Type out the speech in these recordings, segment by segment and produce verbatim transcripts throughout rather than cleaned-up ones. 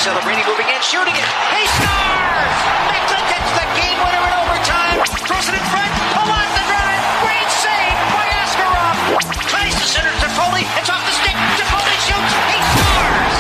Celebrini moving in, shooting it. He scores! Macklin gets the game winner in overtime. Throws it in front. Along the drive. Great save by Askarov. Tries to center to Foley. It's off the stick. Foley shoots. He scores!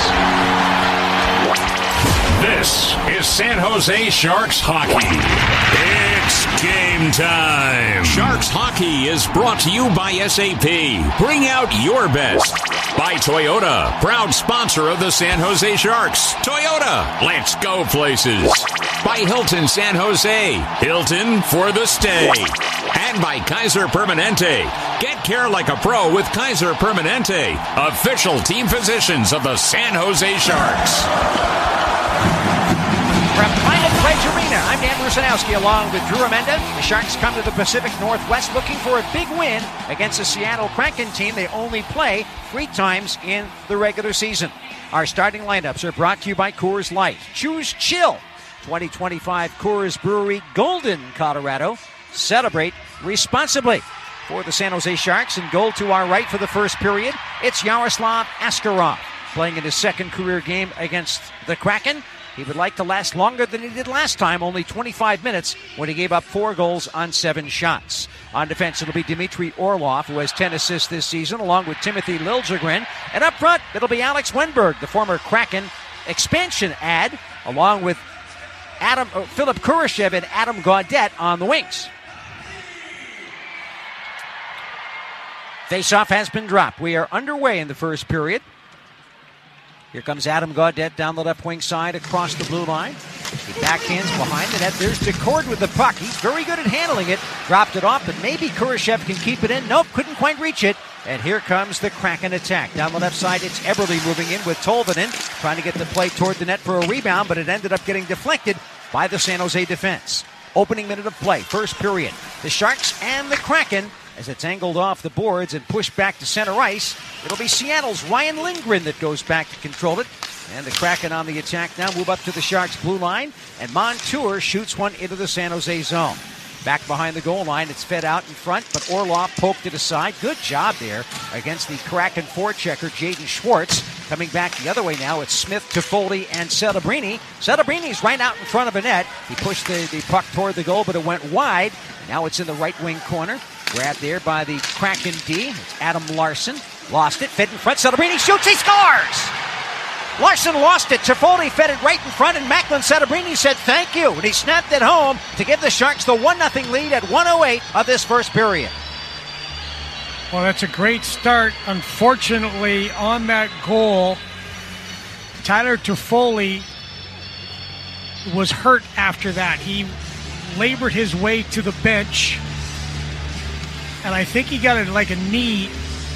This is San Jose Sharks hockey. It's game time. Sharks hockey is brought to you by S A P. Bring out your best. By Toyota, proud sponsor of the San Jose Sharks. Toyota, let's go places. By Hilton San Jose, Hilton for the stay. And by Kaiser Permanente. Get care like a pro with Kaiser Permanente, official team physicians of the San Jose Sharks. From Climate Pledge Arena, I'm Dan Rusanowski along with Drew Amenda. The Sharks come to the Pacific Northwest looking for a big win against the Seattle Kraken team. They only play three times in the regular season. Our starting lineups are brought to you by Coors Light. Choose chill. twenty twenty-five Coors Brewery, Golden, Colorado. Celebrate responsibly. For the San Jose Sharks, in goal to our right for the first period, it's Yaroslav Askarov playing in his second career game against the Kraken. He would like to last longer than he did last time, only twenty-five minutes, when he gave up four goals on seven shots. On defense, it'll be Dmitry Orlov, who has ten assists this season, along with Timothy Liljegren. And up front, it'll be Alex Wenberg, the former Kraken expansion ad, along with Adam uh, Philip Kurashev and Adam Gaudette on the wings. Faceoff has been dropped. We are underway in the first period. Here comes Adam Gaudette down the left wing side across the blue line. He backhands behind the net. There's DeCord with the puck. He's very good at handling it. Dropped it off, but maybe Kurashev can keep it in. Nope, couldn't quite reach it. And here comes the Kraken attack. Down the left side, it's Eberle moving in with Tolvanen, trying to get the play toward the net for a rebound, but it ended up getting deflected by the San Jose defense. Opening minute of play, first period. The Sharks and the Kraken, as it's angled off the boards and pushed back to center ice. It'll be Seattle's Ryan Lindgren that goes back to control it. And the Kraken on the attack now move up to the Sharks' blue line. And Montour shoots one into the San Jose zone. Back behind the goal line, it's fed out in front, but Orlov poked it aside. Good job there against the Kraken forechecker, Jaden Schwartz. Coming back the other way now, it's Smith, Toffoli, and Celebrini. Celebrini's right out in front of a net. He pushed the, the puck toward the goal, but it went wide. Now it's in the right wing corner. Grabbed there by the Kraken D. It's Adam Larson. Lost it. Fed in front. Celebrini shoots. He scores! Larson lost it. Toffoli fed it right in front, and Macklin Celebrini said thank you. And he snapped it home to give the Sharks the one nothing lead at one oh eight of this first period. Well, that's a great start. Unfortunately, on that goal, Tyler Toffoli was hurt after that. He labored his way to the bench, and I think he got a, like a knee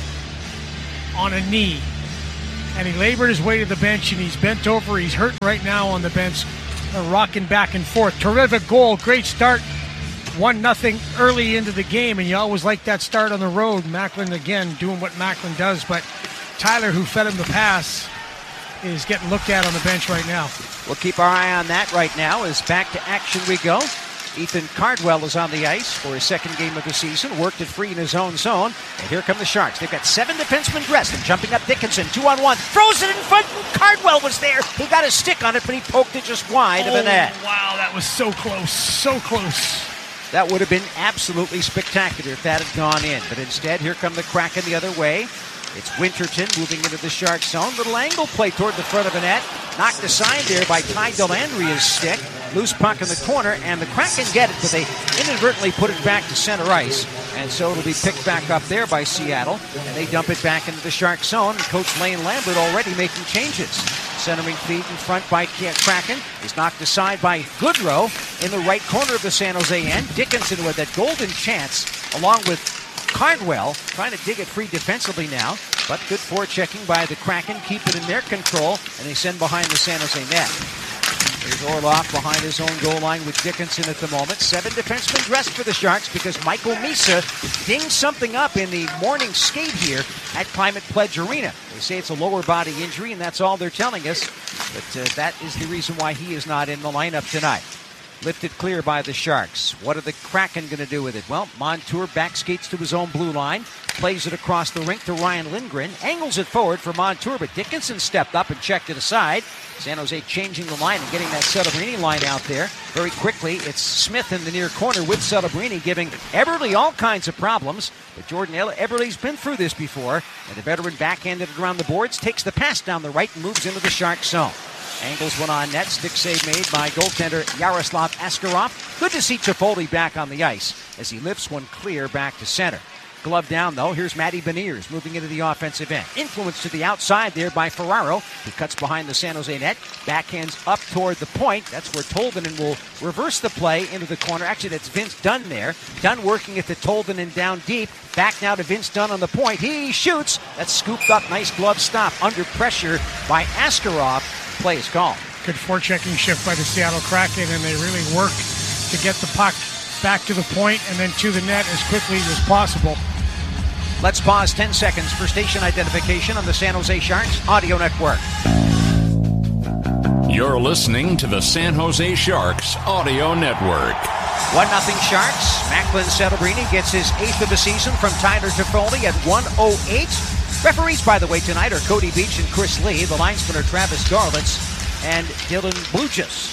on a knee. And he labored his way to the bench, and he's bent over. He's hurt right now on the bench, uh, rocking back and forth. Terrific goal, great start. one nothing early into the game, and you always like that start on the road. Macklin, again, doing what Macklin does. But Tyler, who fed him the pass, is getting looked at on the bench right now. We'll keep our eye on that right now as back to action we go. Ethan Cardwell is on the ice for his second game of the season. Worked it free in his own zone. And here come the Sharks. They've got seven defensemen dressed and jumping up Dickinson. Two on one. Throws it in front. Cardwell was there. He got a stick on it, but he poked it just wide oh, of the net. Wow, that was so close. So close. That would have been absolutely spectacular if that had gone in. But instead, here come the Kraken the other way. It's Winterton moving into the Sharks zone. Little angle play toward the front of the net. Knocked aside there by Ty Dellandria's stick. Loose puck in the corner, and the Kraken get it, but they inadvertently put it back to center ice. And so it'll be picked back up there by Seattle. And they dump it back into the Sharks zone. And Coach Lane Lambert already making changes. Centering feed in front by Kraken is knocked aside by Goodrow in the right corner of the San Jose end. Dickinson with that golden chance, along with Cardwell, trying to dig it free defensively now, but good forechecking by the Kraken, keep it in their control, and they send behind the San Jose net. There's Orlov behind his own goal line with Dickinson at the moment. Seven defensemen dressed for the Sharks because Michael Misa dinged something up in the morning skate here at Climate Pledge Arena. They say it's a lower body injury, and that's all they're telling us, but uh, that is the reason why he is not in the lineup tonight. Lifted clear by the Sharks. What are the Kraken going to do with it? Well, Montour back skates to his own blue line, plays it across the rink to Ryan Lindgren, angles it forward for Montour, but Dickinson stepped up and checked it aside. San Jose changing the line and getting that Celebrini line out there. Very quickly, it's Smith in the near corner with Celebrini, giving Eberle all kinds of problems. But Jordan Eberle's been through this before, and the veteran backhanded it around the boards, takes the pass down the right and moves into the Sharks zone. Angles one on net. Stick save made by goaltender Yaroslav Askarov. Good to see Toffoli back on the ice as he lifts one clear back to center. Glove down, though. Here's Matty Beniers moving into the offensive end. Influence to the outside there by Ferraro, who cuts behind the San Jose net. Backhands up toward the point. That's where Tolvanen will reverse the play into the corner. Actually, that's Vince Dunn there. Dunn working at the Tolvanen down deep. Back now to Vince Dunn on the point. He shoots. That's scooped up. Nice glove stop. Under pressure by Askarov. Play is called. Good forechecking shift by the Seattle Kraken, and they really worked to get the puck back to the point and then to the net as quickly as possible. Let's pause ten seconds for station identification on the San Jose Sharks Audio Network. You're listening to the San Jose Sharks Audio Network. one nothing Sharks. Macklin Celebrini gets his eighth of the season from Tyler Toffoli at one oh eight. Referees, by the way, tonight are Cody Beach and Chris Lee. The linesmen are Travis Garlitz and Dylan Bluchas.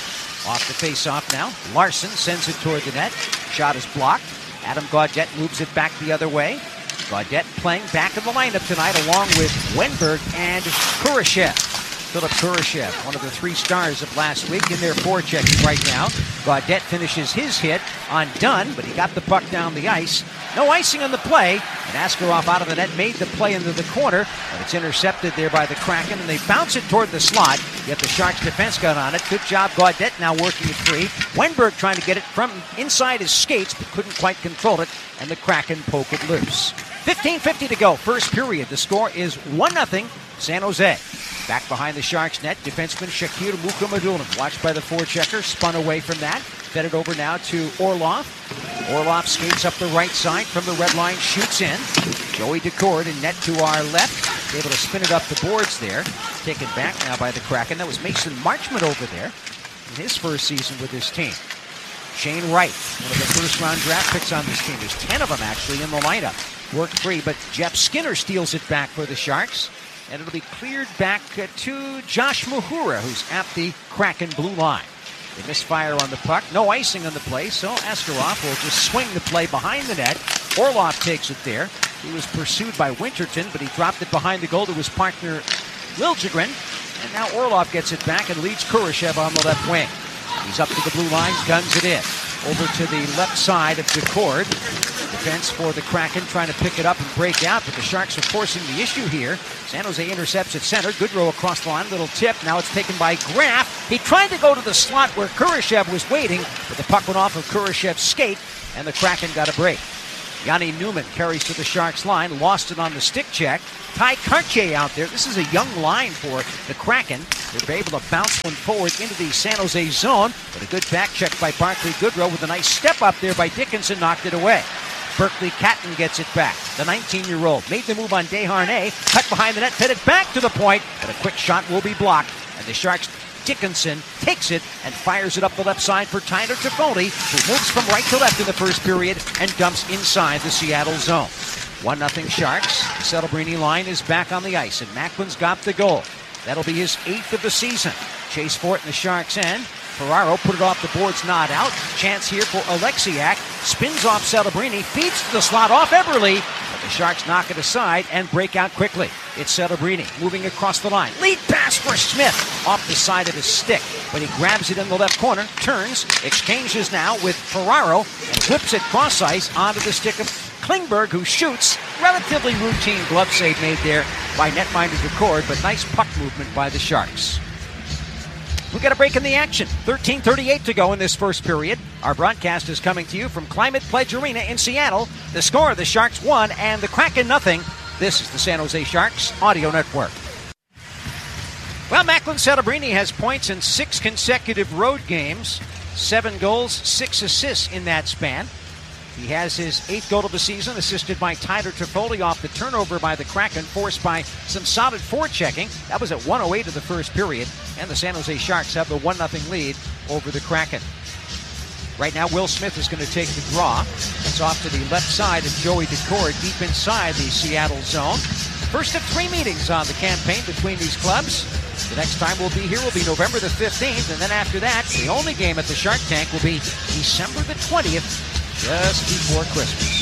Off the face-off now. Larson sends it toward the net. Shot is blocked. Adam Gaudette moves it back the other way. Gaudette playing back in the lineup tonight along with Wenberg and Kurashev. Philip Kurashev, one of the three stars of last week, in their forechecking right now. Gaudette finishes his hit on Dunn, but he got the puck down the ice. No icing on the play, and Askarov out of the net made the play into the corner, but it's intercepted there by the Kraken, and they bounce it toward the slot, yet the Sharks defense got on it. Good job, Gaudette now working it free. Wenberg trying to get it from inside his skates, but couldn't quite control it, and the Kraken poke it loose. fifteen fifty to go, first period. The score is one nothing San Jose. Back behind the Sharks net, defenseman Shakir Mukhamadullin, watched by the forechecker, spun away from that, fed it over now to Orlov. Orlov skates up the right side from the red line, shoots in. Joey Decord in net to our left, able to spin it up the boards there. Taken back now by the Kraken. That was Mason Marchment over there in his first season with his team. Shane Wright, one of the first-round draft picks on this team. There's ten of them actually in the lineup. Worked free, but Jeff Skinner steals it back for the Sharks. And it'll be cleared back uh, to Josh Mahura, who's at the Kraken blue line. They misfire on the puck. No icing on the play, so Askarov will just swing the play behind the net. Orlov takes it there. He was pursued by Winterton, but he dropped it behind the goal to his partner, Liljegren. And now Orlov gets it back and leads Kurashev on the left wing. He's up to the blue lines, guns it in. Over to the left side of Decord. Defense for the Kraken trying to pick it up and break out, but the Sharks are forcing the issue here. San Jose intercepts at center. Goodrow across the line, little tip. Now it's taken by Graff. He tried to go to the slot where Kurashev was waiting, but the puck went off of Kurashev's skate, and the Kraken got a break. Yanni Newman carries to the Sharks line, lost it on the stick check. Ty Cartier out there. This is a young line for the Kraken. They're able to bounce one forward into the San Jose zone, but a good back check by Barclay Goodrow with a nice step up there by Dickinson, knocked it away. Berkeley Catton gets it back. The nineteen-year-old made the move on Desharnais, cut behind the net, fed it back to the point, but a quick shot will be blocked, and the Sharks' Dickinson takes it and fires it up the left side for Tyler Toffoli, who moves from right to left in the first period and dumps inside the Seattle zone. one nothing Sharks. The Celebrini line is back on the ice, and Macklin's got the goal. That'll be his eighth of the season. Chase Fort in the Sharks' end. Ferraro put it off the boards, not out. Chance here for Alexiak. Spins off Celebrini, feeds to the slot off Eberle. But the Sharks knock it aside and break out quickly. It's Celebrini moving across the line. Lead pass for Smith off the side of his stick. But he grabs it in the left corner, turns, exchanges now with Ferraro, and whips it cross ice onto the stick of Klingberg, who shoots. Relatively routine glove save made there by netminder Decord, but nice puck movement by the Sharks. We got a break in the action. thirteen thirty-eight to go in this first period. Our broadcast is coming to you from Climate Pledge Arena in Seattle. The score, the Sharks one and the Kraken nothing. This is the San Jose Sharks Audio Network. Well, Macklin Celebrini has points in six consecutive road games. Seven goals, six assists in that span. He has his eighth goal of the season, assisted by Tyler Toffoli off the turnover by the Kraken, forced by some solid forechecking. That was at one oh eight of the first period, and the San Jose Sharks have the one nothing lead over the Kraken. Right now, Will Smith is going to take the draw. It's off to the left side of Joey Decord, deep inside the Seattle zone. First of three meetings on the campaign between these clubs. The next time we'll be here will be November the fifteenth, and then after that, the only game at the Shark Tank will be December the twentieth, just before Christmas.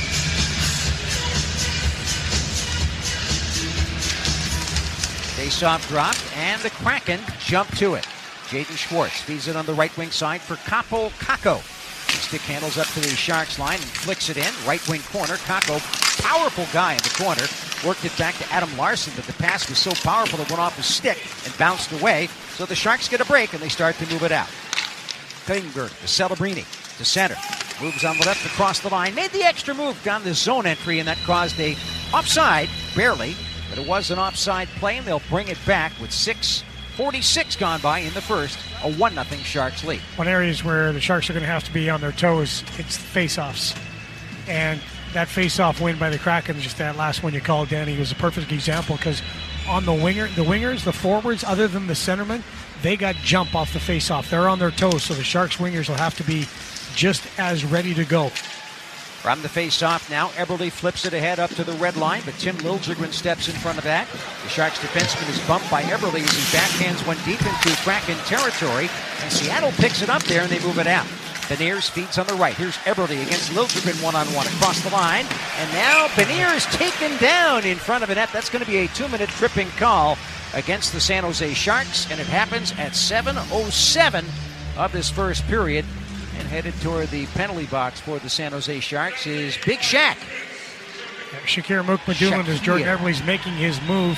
Face-off dropped, and the Kraken jump to it. Jaden Schwartz feeds it on the right wing side for Kaapo Kakko. The stick handles up to the Sharks line and flicks it in. Right wing corner. Kakko, powerful guy in the corner. Worked it back to Adam Larson, but the pass was so powerful it went off his stick and bounced away. So the Sharks get a break and they start to move it out. Klingberg to Celebrini to center. Moves on the left across the line. Made the extra move down the zone entry, and that caused a offside, barely. But it was an offside play, and they'll bring it back with six forty-six gone by in the first. A one nothing Sharks lead. One areas where the Sharks are going to have to be on their toes, it's face-offs. And that face-off win by the Kraken, just that last one you called, Danny, was a perfect example because on the winger, the wingers, the forwards, other than the centerman, they got jump off the face-off. They're on their toes, so the Sharks wingers will have to be just as ready to go. From the face-off now, Eberle flips it ahead up to the red line, but Tim Liljegren steps in front of that. The Sharks defenseman is bumped by Eberle as he backhands one deep into Kraken territory, and Seattle picks it up there and they move it out. Beniers feeds on the right. Here's Eberle against Liljegren one-on-one across the line, and now Beniers taken down in front of the net. That's going to be a two-minute tripping call against the San Jose Sharks, and it happens at seven oh seven of this first period. And headed toward the penalty box for the San Jose Sharks is Big Shaq. Yeah, Shakir Moukmadoulan as Jordan Eberle's making his move.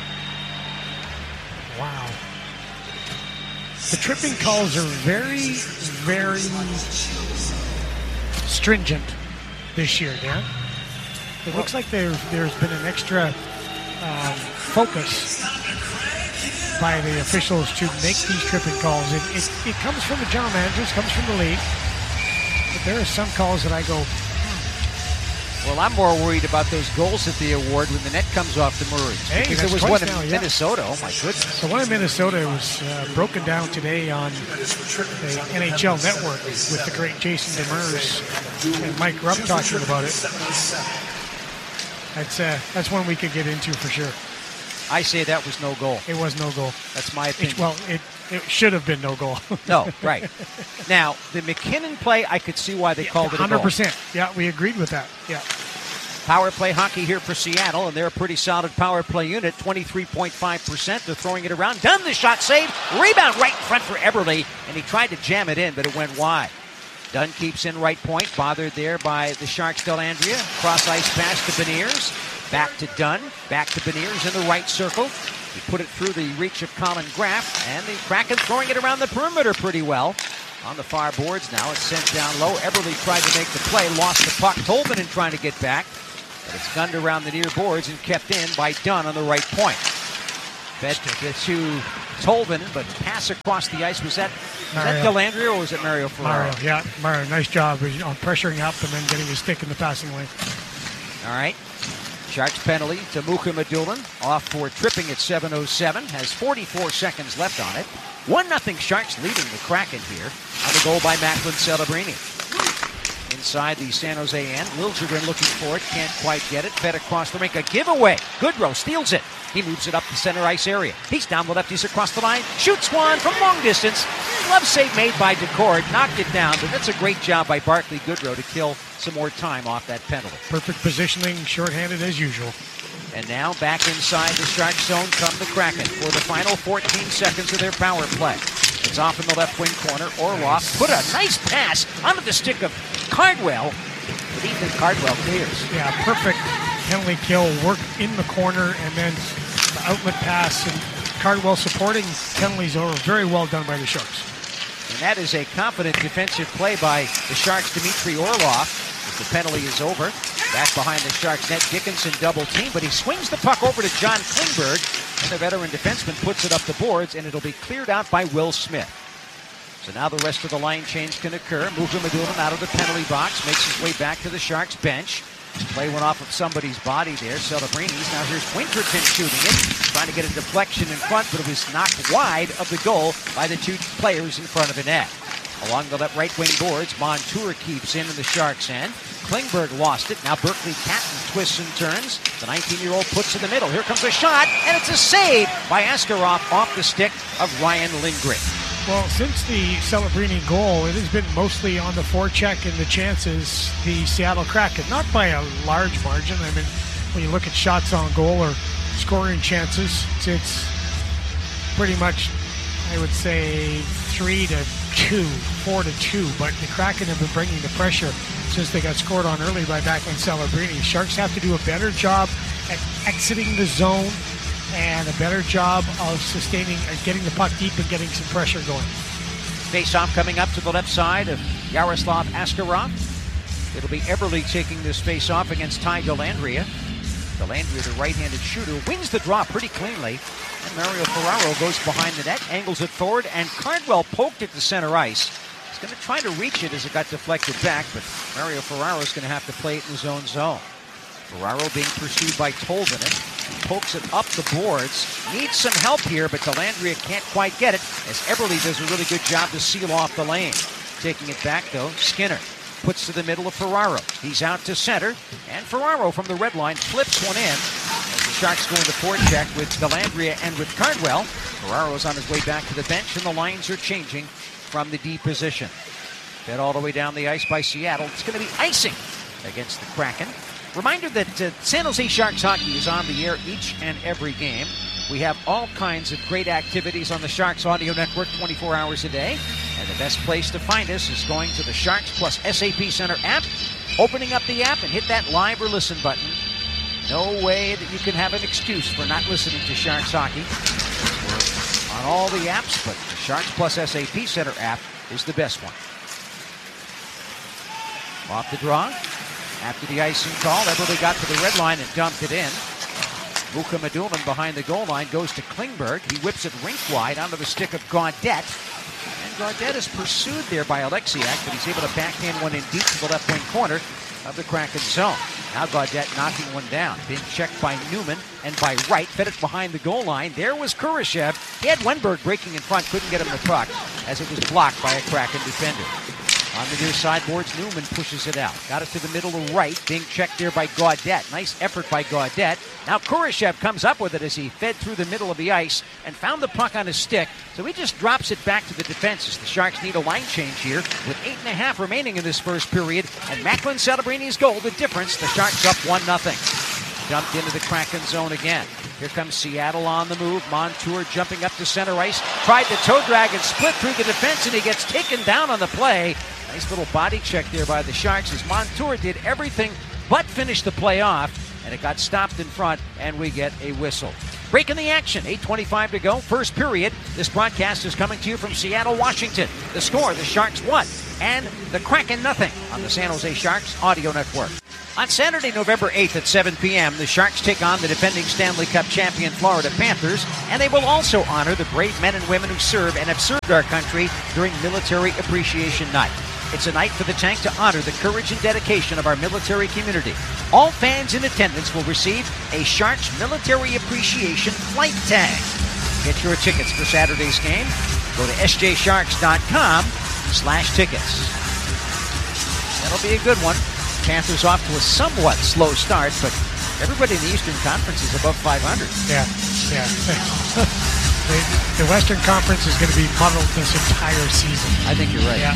Wow. The tripping calls are very, very stringent this year, Dan. It looks like there, there's been an extra um, focus by the officials to make these tripping calls. It, it, it comes from the general managers, comes from the league. But there are some calls that I go, hmm. Well, I'm more worried about those goals at the award when the net comes off the Murrays. Hey, because there was one in now, yeah. Minnesota. Oh, my goodness. The one in Minnesota was uh, broken down today on the N H L Network with the great Jason Demers and Mike Rupp talking about it. That's, uh, that's one we could get into for sure. I say that was no goal. It was no goal. That's my opinion. It, well, it, it should have been no goal. No, right. Now, the McKinnon play, I could see why they yeah, called it a goal. one hundred percent. Yeah, we agreed with that. Yeah. Power play hockey here for Seattle, and they're a pretty solid power play unit, twenty-three point five percent. They're throwing it around. Done the shot save. Rebound right in front for Eberle, and he tried to jam it in, but it went wide. Dunn keeps in right point, bothered there by the Sharks' Dellandrea. Cross-ice pass to Beniers. Back to Dunn. Back to Beniers in the right circle. He put it through the reach of Colin Graff, and the Kraken throwing it around the perimeter pretty well. On the far boards now, it's sent down low. Eberle tried to make the play, lost the puck. Tolvanen trying to get back, but it's gunned around the near boards and kept in by Dunn on the right point. Fed to, to Tolvanen, but pass across the ice. Was that, was that Dellandrea or was it Mario Ferraro? Mario, yeah, Mario, nice job on pressuring up and then getting his stick in the passing lane. All right. Sharks penalty to Moukmadoulan, off for tripping at seven oh seven, has forty-four seconds left on it. one nothing Sharks leading the Kraken here on the goal by Macklin Celebrini. Inside the San Jose end, Liljegren looking for it, can't quite get it, fed across the rink, a giveaway. Goodrow steals it. He moves it up the center ice area. He's down the left, he's across the line, shoots one from long distance. Glove save made by Decord, knocked it down, but that's a great job by Barclay Goodrow to kill some more time off that penalty. Perfect positioning, shorthanded as usual. And now back inside the Sharks zone come the Kraken for the final fourteen seconds of their power play. It's off in the left wing corner. Orlov put a nice pass onto the stick of Cardwell, but Ethan Cardwell clears. Yeah, perfect penalty kill, work in the corner, and then the outlet pass, and Cardwell supporting penalties are very well done by the Sharks. And that is a confident defensive play by the Sharks' Dmitry Orlov. As the penalty is over, back behind the Sharks net, Dickinson double team, but he swings the puck over to John Klingberg, and the veteran defenseman puts it up the boards, and it'll be cleared out by Will Smith. So now the rest of the line change can occur. Moukmadoulan out of the penalty box, makes his way back to the Sharks bench. Play went off of somebody's body there, Celebrini's. Now here's Winterton shooting it, trying to get a deflection in front, but it was knocked wide of the goal by the two players in front of the net. Along the left right wing boards, Montour keeps in in the Sharks' end. Klingberg lost it. Now Berkeley Catton twists and turns. The nineteen-year-old puts in the middle. Here comes a shot, and it's a save by Askarov off the stick of Ryan Lindgren. Well, since the Celebrini goal, it has been mostly on the forecheck and the chances, the Seattle Kraken. Not by a large margin. I mean, when you look at shots on goal or scoring chances, it's, it's pretty much, I would say, three to two, four to two. But the Kraken have been bringing the pressure since they got scored on early by Backlund Celebrini. Sharks have to do a better job at exiting the zone and a better job of sustaining and getting the puck deep and getting some pressure going. Face-off coming up to the left side of Yaroslav Askarov. It'll be Eberle taking this face-off against Ty Dellandrea. Dellandrea, the right-handed shooter, wins the draw pretty cleanly. And Mario Ferraro goes behind the net, angles it forward, and Cardwell poked it to center ice. He's going to try to reach it as it got deflected back, but Mario Ferraro is going to have to play it in his own zone. Ferraro being pursued by Tolvanen. He pokes it up the boards. Needs some help here, but Dellandrea can't quite get it as Eberle does a really good job to seal off the lane. Taking it back, though, Skinner puts to the middle of Ferraro. He's out to center, and Ferraro from the red line flips one in. As the Sharks go into forecheck with Dellandrea and with Cardwell. Ferraro's on his way back to the bench, and the lines are changing from the D position. Fed all the way down the ice by Seattle. It's going to be icing against the Kraken. Reminder that uh, San Jose Sharks hockey is on the air each and every game. We have all kinds of great activities on the Sharks Audio Network twenty-four hours a day. And the best place to find us is going to the Sharks Plus S A P Center app, opening up the app and hit that live or listen button. No way that you can have an excuse for not listening to Sharks hockey. We're on all the apps, but the Sharks Plus S A P Center app is the best one. Off the draw. After the icing call, Eberle got to the red line and dumped it in. Luka Medulin behind the goal line goes to Klingberg. He whips it rink wide onto the stick of Gaudette. And Gaudette is pursued there by Alexiak, but he's able to backhand one in deep to the left wing corner of the Kraken zone. Now Gaudette knocking one down. Being checked by Newman and by Wright. Fed it behind the goal line. There was Kurashev. He had Wenberg breaking in front. Couldn't get him the puck as it was blocked by a Kraken defender. On the near sideboards, Newman pushes it out. Got it to the middle of right, being checked there by Gaudette. Nice effort by Gaudette. Now Kurashev comes up with it as he fed through the middle of the ice and found the puck on his stick. So he just drops it back to the defense as the Sharks need a line change here with eight and a half remaining in this first period. And Macklin Celebrini's goal, the difference. The Sharks up one nothing. Dumped into the Kraken zone again. Here comes Seattle on the move. Montour jumping up to center ice. Tried to toe drag and split through the defense, and he gets taken down on the play. Nice little body check there by the Sharks as Montour did everything but finish the play off, and it got stopped in front, and we get a whistle. Breaking the action, eight twenty-five to go, first period. This broadcast is coming to you from Seattle, Washington. The score, the Sharks one, and the Kraken nothing on the San Jose Sharks Audio Network. On Saturday, November eighth at seven p.m., the Sharks take on the defending Stanley Cup champion Florida Panthers, and they will also honor the brave men and women who serve and have served our country during Military Appreciation Night. It's a night for the tank to honor the courage and dedication of our military community. All fans in attendance will receive a Sharks Military Appreciation Flight Tag. Get your tickets for Saturday's game. Go to s j sharks dot com slash tickets. That'll be a good one. Panthers off to a somewhat slow start, but everybody in the Eastern Conference is above five hundred. Yeah, yeah. the, the Western Conference is going to be muddled this entire season. I think you're right. Yeah.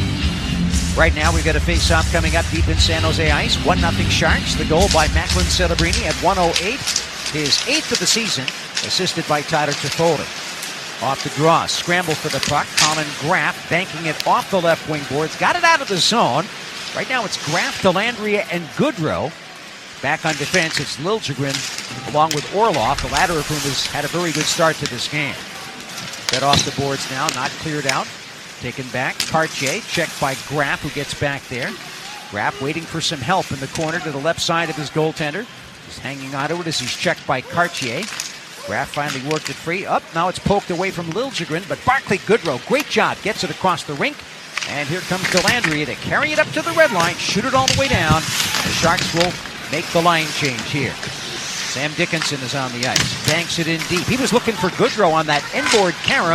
Right now, we've got a face-off coming up deep in San Jose ice. one nothing Sharks. The goal by Macklin Celebrini at one oh eight. His eighth of the season, assisted by Tyler Toffoli. Off the draw. Scramble for the puck. Colin Graff banking it off the left wing boards. Got it out of the zone. Right now, it's Graff, Dellandrea, and Goodrow. Back on defense, it's Liljegren along with Orlov, the latter of whom has had a very good start to this game. Fed off the boards now, not cleared out. Taken back. Cartier, checked by Graff, who gets back there. Graff waiting for some help in the corner to the left side of his goaltender. He's hanging onto it as he's checked by Cartier. Graff finally worked it free. Up, now it's poked away from Liljegren, but Barclay Goodrow, great job, gets it across the rink. And here comes Dellandrea to carry it up to the red line, shoot it all the way down. The Sharks will make the line change here. Sam Dickinson is on the ice. Banks it in deep. He was looking for Goodrow on that inboard carom.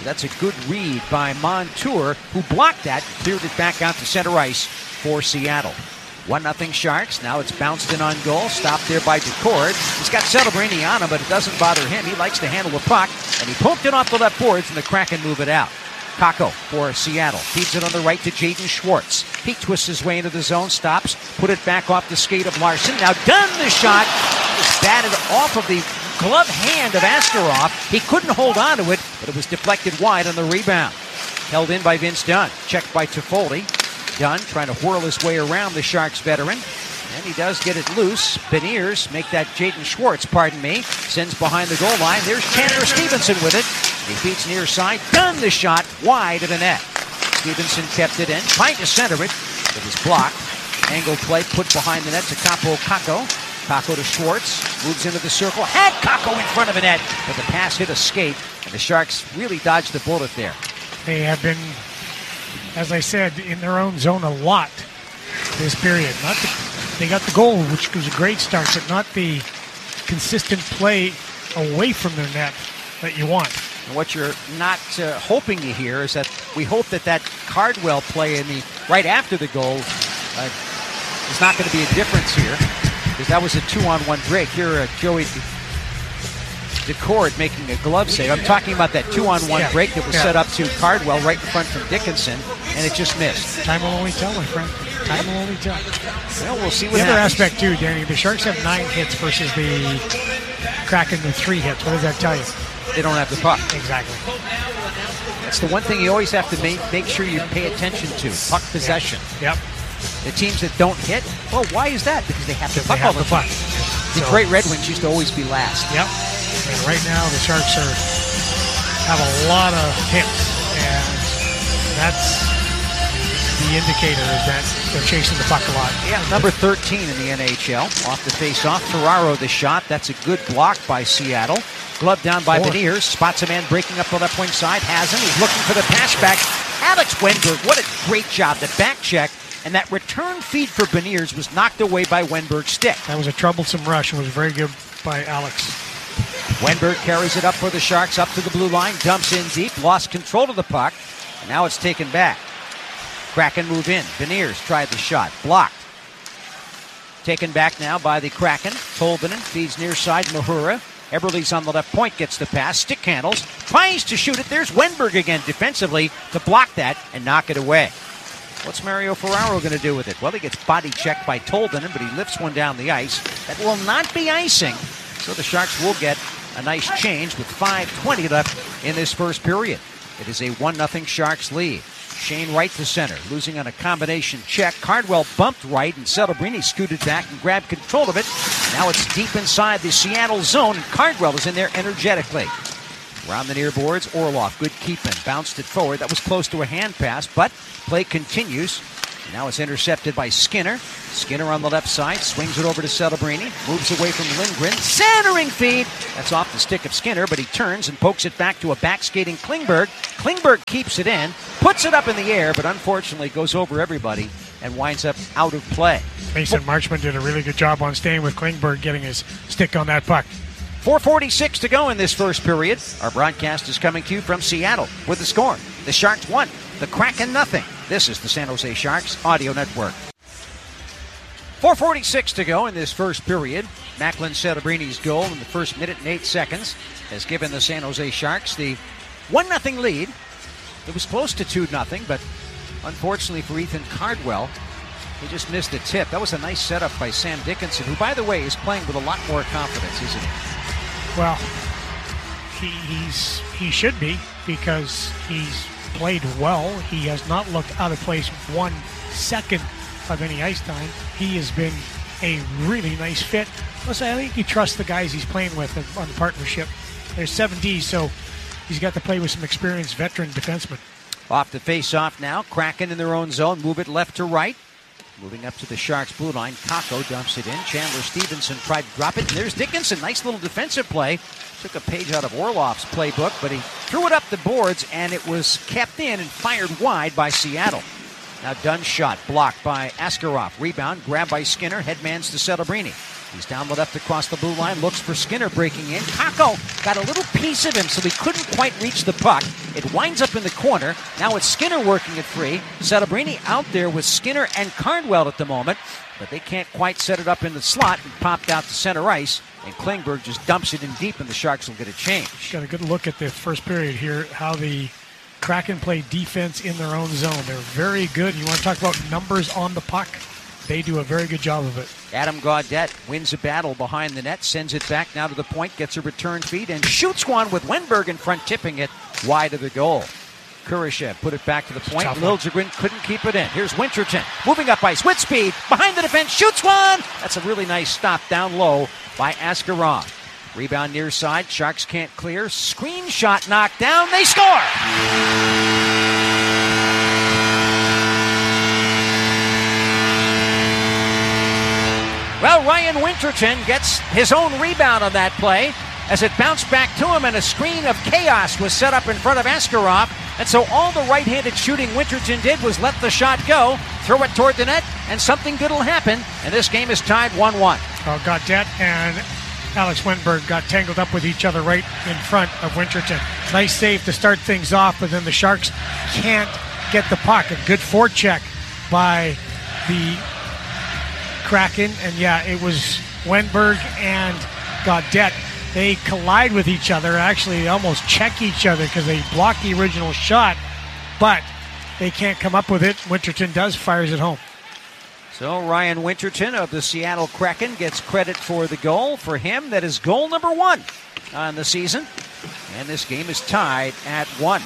That's a good read by Montour, who blocked that, cleared it back out to center ice for Seattle. one nothing Sharks. Now it's bounced in on goal. Stopped there by Decord. He's got Celebrini on him, but it doesn't bother him. He likes to handle the puck, and he poked it off the left boards, and the Kraken move it out. Kakko for Seattle. Feeds it on the right to Jaden Schwartz. He twists his way into the zone, stops, put it back off the skate of Larson. Now Dunn, the shot, is batted off of the glove hand of Askarov. He couldn't hold on to it, but it was deflected wide on the rebound. Held in by Vince Dunn. Checked by Toffoli. Dunn trying to whirl his way around the Sharks veteran. And he does get it loose. Beniers make that Jaden Schwartz, pardon me. Sends behind the goal line. There's Chandler Stevenson with it. He feeds near side. Dunn the shot wide of the net. Stevenson kept it in. Tried to center it. It was blocked. Angle play put behind the net to Kaapo Kakko. Kakko to Schwartz. Moves into the circle. Had Kakko in front of the net. But the pass hit a skate. And the Sharks really dodged the bullet there. They have been, as I said, in their own zone a lot this period. Not the, they got the goal, which was a great start, but not the consistent play away from their net that you want. And what you're not uh, hoping to hear is that we hope that that Cardwell play in the right after the goal uh, is not going to be a difference here, because that was a two-on-one break. Here, uh, Joey Decord making a glove save. I'm talking about that two-on-one yeah. break that was yeah. set up to Cardwell right in front from Dickinson, and it just missed. Time will only tell, my friend. Time will only tell. Well, we'll see what the happens. other aspect, too, Danny, the Sharks have nine hits versus the Kraken with three hits. What does that tell you? They don't have the puck. Exactly. That's the one thing you always have to make, make sure you pay attention to, puck possession. Yep. The teams that don't hit, well, why is that? Because they have the puck they have all the the puck. The So, Great Red Wings used to always be last. Yep. And right now the Sharks are have a lot of hits, and that's the indicator is that they're chasing the puck a lot. Yeah, number thirteen in the N H L. Off the face-off, Ferraro the shot. That's a good block by Seattle. Glove down by Four. Beniers. Spots a man breaking up the left wing side. Has him. He's looking for the pass back. Alex Wenberg, what a great job. The back check. And that return feed for Beniers was knocked away by Wenberg's stick. That was a troublesome rush and was very good by Alex. Wenberg carries it up for the Sharks, up to the blue line, dumps in deep, lost control of the puck, and now it's taken back. Kraken move in. Beniers tried the shot, blocked. Taken back now by the Kraken. Tolvanen feeds near side, Mahura. Eberle's on the left point, gets the pass, stick handles, tries to shoot it. There's Wenberg again defensively to block that and knock it away. What's Mario Ferraro going to do with it? Well, he gets body checked by Tolvanen, but he lifts one down the ice. That will not be icing, so the Sharks will get a nice change with five twenty left in this first period. It is a one nothing Sharks lead. Shane Wright to center, losing on a combination check. Cardwell bumped right, and Celebrini scooted back and grabbed control of it. Now it's deep inside the Seattle zone, and Cardwell is in there energetically. Around the near boards, Orlov, good keeping, bounced it forward. That was close to a hand pass, but play continues. Now it's intercepted by Skinner. Skinner on the left side, swings it over to Celebrini, moves away from Lindgren, centering feed. That's off the stick of Skinner, but he turns and pokes it back to a back-skating Klingberg. Klingberg keeps it in, puts it up in the air, but unfortunately goes over everybody and winds up out of play. Mason Marchman did a really good job on staying with Klingberg, getting his stick on that puck. four forty-six to go in this first period. Our broadcast is coming to you from Seattle with the score. The Sharks won, the Kraken nothing. This is the San Jose Sharks Audio Network. four forty-six to go in this first period. Macklin Celebrini's goal in the first minute and eight seconds has given the San Jose Sharks the one nothing lead. It was close to two nothing, but unfortunately for Ethan Cardwell, he just missed a tip. That was a nice setup by Sam Dickinson, who, by the way, is playing with a lot more confidence, isn't he? Well, he, he's he should be, because he's played well. He has not looked out of place one second of any ice time. He has been a really nice fit. Plus, I think he trusts the guys he's playing with on the partnership. There's seven Ds, so he's got to play with some experienced veteran defensemen. Off the face-off now. Kraken in their own zone. Move it left to right. Moving up to the Sharks' blue line. Kakko dumps it in. Chandler Stevenson tried to drop it. And there's Dickinson. Nice little defensive play. Took a page out of Orlov's playbook, but he threw it up the boards, and it was kept in and fired wide by Seattle. Now Dunn's shot blocked by Askarov. Rebound, grabbed by Skinner. Headmans to Celebrini. He's down the left across the blue line, looks for Skinner breaking in. Kakko got a little piece of him, so he couldn't quite reach the puck. It winds up in the corner. Now it's Skinner working it free. Celebrini out there with Skinner and Cardwell at the moment, but they can't quite set it up in the slot and popped out to center ice. And Klingberg just dumps it in deep, and the Sharks will get a change. Got a good look at the first period here, how the Kraken play defense in their own zone. They're very good. You want to talk about numbers on the puck? They do a very good job of it. Adam Gaudette wins a battle behind the net, sends it back now to the point, gets a return feed, and shoots one with Wenberg in front, tipping it wide of the goal. Kurashev put it back to the point. Liljegren couldn't keep it in. Here's Winterton moving up ice with speed. Behind the defense, shoots one! That's a really nice stop down low by Askarov. Rebound near side. Sharks can't clear. Screen shot knocked down. They score! Well, Ryan Winterton gets his own rebound on that play as it bounced back to him, and a screen of chaos was set up in front of Askarov. And so all the right-handed shooting Winterton did was let the shot go, throw it toward the net, and something good will happen. And this game is tied one one. Oh, Gaudette and Alex Wenberg got tangled up with each other right in front of Winterton. Nice save to start things off, but then the Sharks can't get the puck. A good forecheck by the Kraken, and yeah, it was Wenberg and Gaudette. They collide with each other. Actually, they almost check each other because they block the original shot, but they can't come up with it. Winterton does, fires it home. So Ryan Winterton of the Seattle Kraken gets credit for the goal. For him, that is goal number one on the season. And this game is tied at one.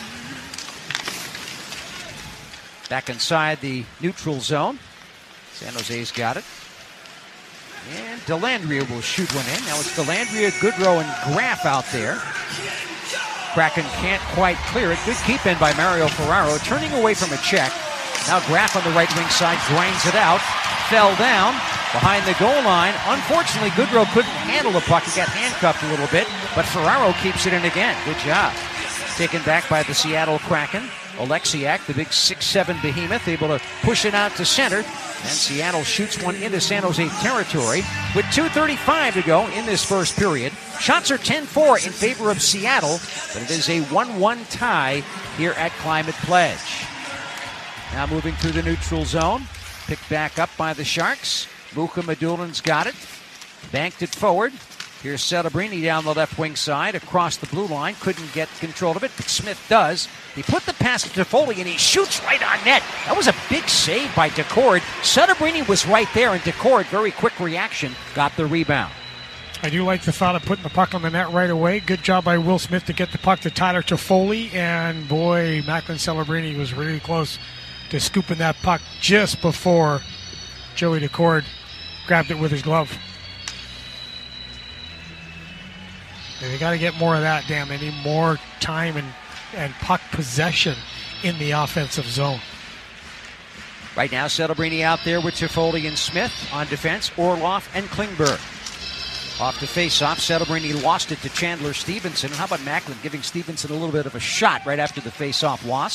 Back inside the neutral zone. San Jose's got it. And Dellandrea will shoot one in. Now it's Dellandrea, Goodrow, and Graf out there. Kraken can't quite clear it. Good keep in by Mario Ferraro. Turning away from a check. Now Graf on the right wing side grinds it out. Fell down behind the goal line. Unfortunately, Goodrow couldn't handle the puck. He got handcuffed a little bit, but Ferraro keeps it in again. Good job. Taken back by the Seattle Kraken. Oleksiak, the big six seven behemoth, able to push it out to center. And Seattle shoots one into San Jose territory with two thirty-five to go in this first period. Shots are ten four in favor of Seattle, but it is a one one tie here at Climate Pledge. Now moving through the neutral zone. Picked back up by the Sharks. Muka Madulin's got it. Banked it forward. Here's Celebrini down the left wing side across the blue line. Couldn't get control of it, but Smith does. He put the pass to Toffoli, and he shoots right on net. That was a big save by Decord. Celebrini was right there, and Decord, very quick reaction, got the rebound. I do like the thought of putting the puck on the net right away. Good job by Will Smith to get the puck to Tyler Toffoli, and boy, Macklin Celebrini was really close to scooping that puck just before Joey Decord grabbed it with his glove. They got to get more of that, damn. They need more time and, and puck possession in the offensive zone. Right now, Celebrini out there with Toffoli and Smith on defense, Orlov and Klingberg. Off the face-off, Celebrini lost it to Chandler Stevenson. How about Macklin giving Stevenson a little bit of a shot right after the face-off loss?